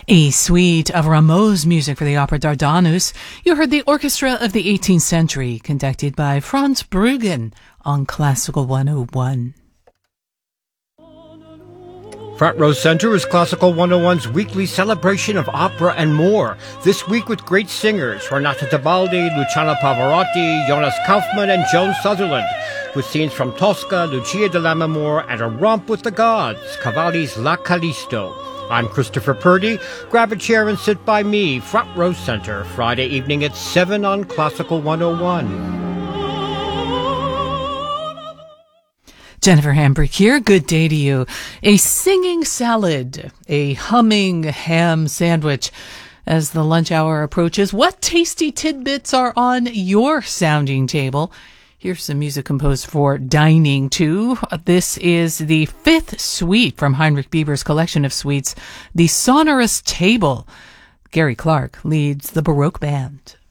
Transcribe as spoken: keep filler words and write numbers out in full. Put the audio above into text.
A suite of Rameau's music for the opera Dardanus. You heard the Orchestra of the eighteenth Century, conducted by Franz Bruggen on Classical one oh one. Front Row Center is Classical one oh one's weekly celebration of opera and more. This week with great singers, Renata Tebaldi, Luciano Pavarotti, Jonas Kaufmann, and Joan Sutherland. With scenes from Tosca, Lucia di Lammermoor, and a romp with the gods, Cavalli's La Callisto. I'm Christopher Purdy. Grab a chair and sit by me, Front Row Center, Friday evening at seven on Classical one oh one. Jennifer Hambrick here. Good day to you. A singing salad, a humming ham sandwich. As the lunch hour approaches, what tasty tidbits are on your sounding table? Here's some music composed for dining, too. This is the fifth suite from Heinrich Bieber's collection of suites, The Sonorous Table. Gary Clark leads the Baroque Band.